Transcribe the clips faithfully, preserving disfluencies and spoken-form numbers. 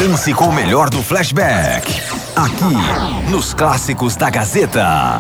Dance com o melhor do flashback. Aqui, nos Clássicos da Gazeta.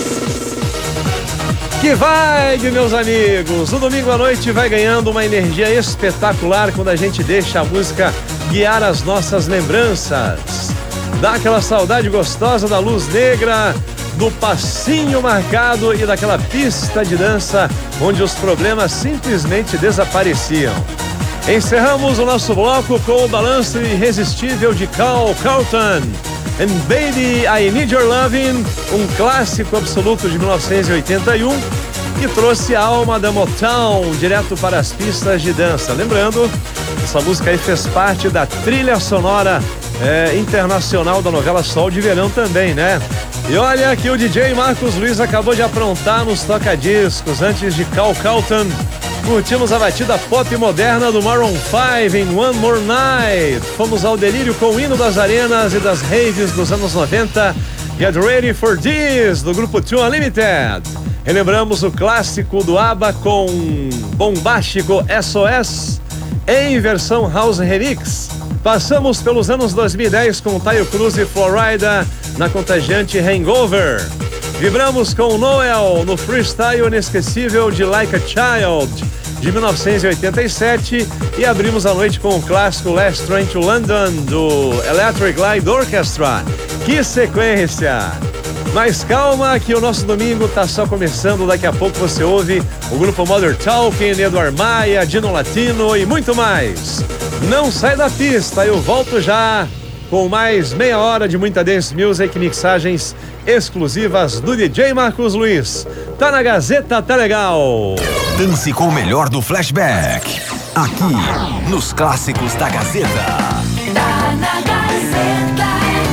Que vibe, meus amigos! O domingo à noite vai ganhando uma energia espetacular quando a gente deixa a música guiar as nossas lembranças. Dá aquela saudade gostosa da luz negra, do passinho marcado e daquela pista de dança onde os problemas simplesmente desapareciam. Encerramos o nosso bloco com o balanço irresistível de Cal Carlton and Baby, I Need Your Lovin', um clássico absoluto de mil novecentos e oitenta e um que trouxe a alma da Motown direto para as pistas de dança. Lembrando, essa música aí fez parte da trilha sonora é, internacional da novela Sol de Verão também, né? E olha que o D J Marcos Luiz acabou de aprontar nos toca-discos. Antes de Cal Carlton, curtimos a batida pop moderna do Maroon five em One More Night. Fomos ao delírio com o hino das arenas e das raves dos anos noventa, Get Ready for This, do grupo Two Unlimited. Relembramos o clássico do ABBA com bombástico S O S em versão House Remix. Passamos pelos anos dois mil e dez com Taio Cruz e Florida na contagiante Hangover. Vibramos com Noel no freestyle inesquecível de Like a Child, de mil novecentos e oitenta e sete, e abrimos a noite com o clássico Last Train to London, do Electric Light Orchestra. Que sequência! Mas calma que o nosso domingo tá só começando. Daqui a pouco você ouve o grupo Mother Talking, Eduardo Maia, Dino Latino e muito mais. Não sai da pista, eu volto já com mais meia hora de muita dance music, mixagens exclusivas do D J Marcos Luiz. Tá na Gazeta, tá legal. Dance com o melhor do flashback. Aqui, nos Clássicos da Gazeta. Tá na Gazeta.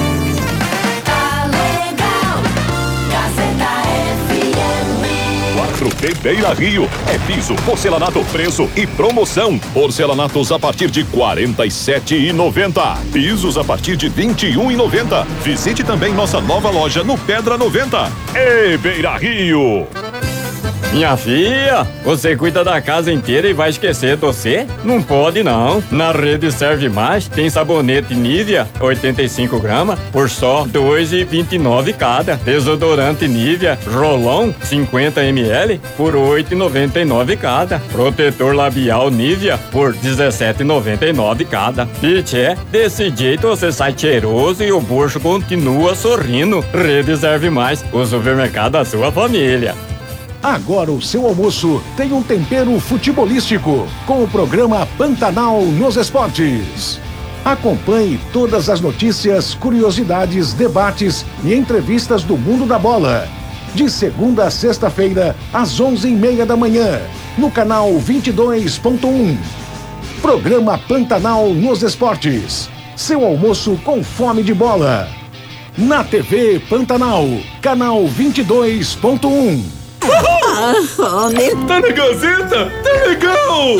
Tá legal. Gazeta F M. quatro B Beira Rio. É piso, porcelanato, preço e promoção. Porcelanatos a partir de quarenta e sete reais e noventa centavos. Pisos a partir de vinte e um reais e noventa centavos. Visite também nossa nova loja no Pedra noventa. Ei, Beira Rio! Minha filha, você cuida da casa inteira e vai esquecer de você? Não pode não. Na Rede Serve Mais tem sabonete Nivea oitenta e cinco gramas por só dois reais e vinte e nove centavos cada. Desodorante Nivea Rolon cinquenta mililitros por oito reais e noventa e nove centavos cada. Protetor labial Nivea por dezessete reais e noventa e nove centavos cada. E tchê, desse jeito você sai cheiroso e o bucho continua sorrindo. Rede Serve Mais, o supermercado da sua família. Agora o seu almoço tem um tempero futebolístico com o programa Pantanal nos Esportes. Acompanhe todas as notícias, curiosidades, debates e entrevistas do mundo da bola. De segunda a sexta-feira, às onze e meia da manhã, no canal vinte e dois ponto um. Programa Pantanal nos Esportes. Seu almoço com fome de bola. Na T V Pantanal, canal vinte e dois ponto um. Ah, homem. Tá na Gazeta? Tá legal!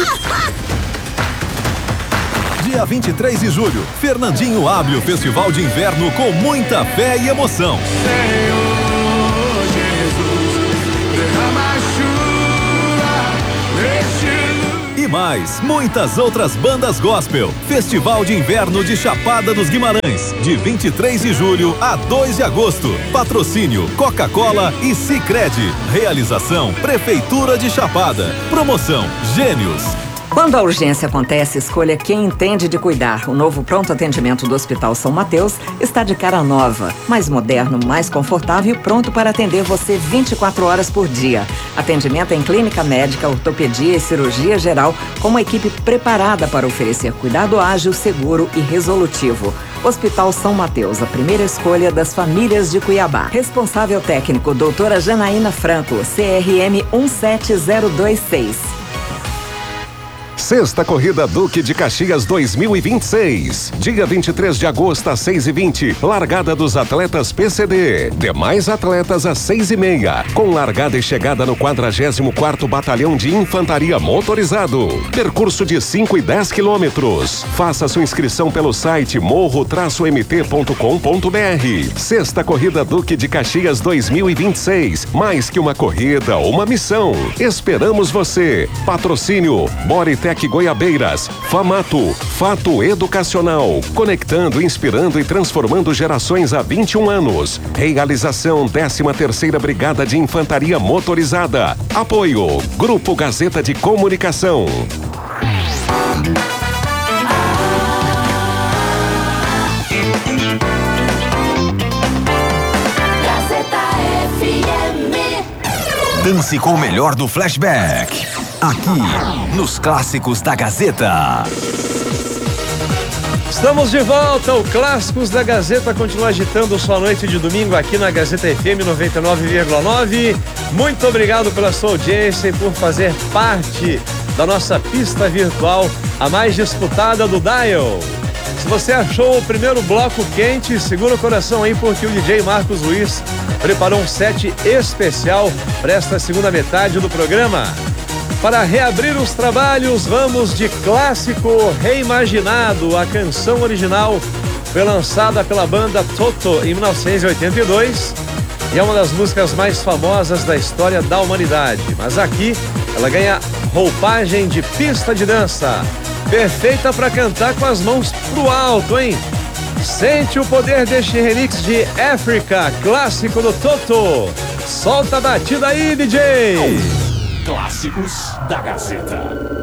Dia vinte e três de julho, Fernandinho abre o Festival de Inverno com muita fé e emoção. Senhor Jesus, derrama chuva, E mais, muitas outras bandas gospel. Festival de Inverno de Chapada dos Guimarães, de vinte e três de julho a dois de agosto. Patrocínio Coca-Cola e Sicredi. Realização Prefeitura de Chapada. Promoção Gênios. Quando a urgência acontece, escolha quem entende de cuidar. O novo pronto atendimento do Hospital São Mateus está de cara nova, mais moderno, mais confortável e pronto para atender você vinte e quatro horas por dia. Atendimento em clínica médica, ortopedia e cirurgia geral, com uma equipe preparada para oferecer cuidado ágil, seguro e resolutivo. Hospital São Mateus, a primeira escolha das famílias de Cuiabá. Responsável técnico, doutora Janaína Franco, C R M um sete zero dois seis. Sexta Corrida Duque de Caxias dois mil e vinte e seis. Dia vinte e três de agosto às seis e vinte. Largada dos atletas P C D. Demais atletas às seis e meia. Com largada e chegada no quadragésimo quarto Batalhão de Infantaria Motorizado. Percurso de cinco e dez quilômetros. Faça sua inscrição pelo site morro traço m t ponto com ponto b r. Sexta Corrida Duque de Caxias dois mil e vinte e seis. Mais que uma corrida, uma missão. Esperamos você. Patrocínio Bodytech Fortec Goiabeiras, Famato, Fato Educacional, conectando, inspirando e transformando gerações há vinte e um anos. Realização décima terceira Brigada de Infantaria Motorizada. Apoio Grupo Gazeta de Comunicação. Dance com o melhor do flashback. Aqui, nos Clássicos da Gazeta. Estamos de volta. O Clássicos da Gazeta continua agitando sua noite de domingo aqui na Gazeta F M noventa e nove vírgula nove. Muito obrigado pela sua audiência e por fazer parte da nossa pista virtual, a mais disputada do Dial. Se você achou o primeiro bloco quente, segura o coração aí, porque o D J Marcos Luiz preparou um set especial para esta segunda metade do programa. Para reabrir os trabalhos, vamos de clássico reimaginado. A canção original foi lançada pela banda Toto em mil novecentos e oitenta e dois e é uma das músicas mais famosas da história da humanidade. Mas aqui ela ganha roupagem de pista de dança. Perfeita para cantar com as mãos pro alto, hein? Sente o poder deste remix de Africa, clássico do Toto. Solta a batida aí, D J! Clássicos da Gazeta.